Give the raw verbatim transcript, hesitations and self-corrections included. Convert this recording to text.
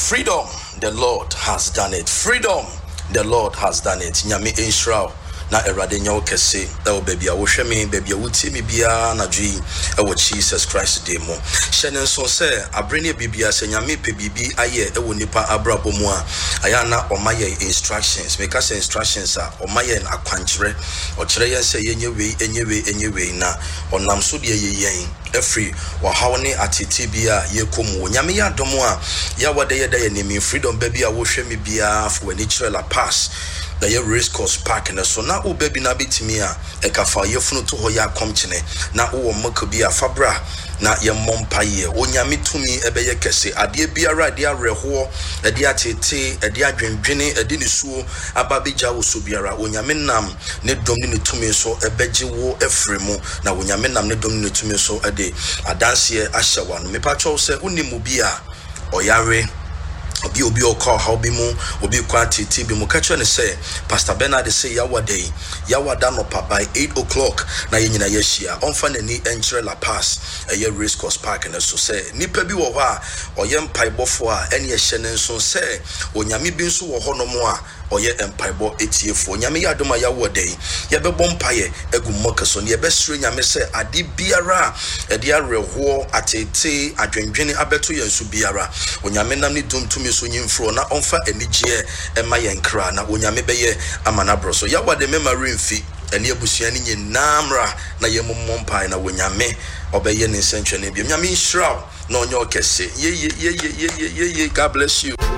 Freedom, the Lord has done it. Freedom, the Lord has done it. Nyame Israel. Na erade nyawo kese e wo baby a wo hwe me baby a wuti me bia na dwi e wo Jesus Christ de mo hyene so se abrene bibia se nyame pe bibi aye e wo nipa abrabo mu a aya na omaye instructions make us instructions a omaye na akwankyere o kire yen se yenye we enye we enye we na onam so de ye yen every wa hawne atete bia ye komu nyame ya domo a ya wade ye da ye nimi freedom baby a wo hwe me bia for any trailer pass the year race course park and so now baby na bitimi a e ka fa ye funu to ho ya komchene na wo maka bi a fabra na ye mompa ye onyame tumi ebe ye kese ade biara de areho ade atete ade adwendwene ade ne suo ababegya wo so biara onyame nam ne dom ne tumi so ebegye wo efremu na onyame nam ne dom ne tumi so ade adanse ahyewa no mepacho se unimu bi a oyare obi obi okọ ha obi mu obi kwa titi bi mu kacho ne say Pastor Bernard say yawade yawada no pa by eight o'clock na ye nyina yehia onfa nani enkyere la pass eye race course park na so say nipa bi wo ho a oye mpaibofo a ene ye hye ne nso say onyame bi nso wo ho no mo a oye empaibo etiefo nyame ya adoma ya wode ye be bompaye egu mokaso ne ye be sure nyame se ade biara e de areho atete adwendwene abeto yensu biara onyame nam ne dumtumi so nyimfro na onfa enigye ema yenkra na onyame beye amana broso ya wade memory mfi ene abusua ne nyinamra na ye mommompai na wonyame obeye ne nsentwe ne bi nyame nhyira na onye okese ye ye ye ye ye ye God bless you.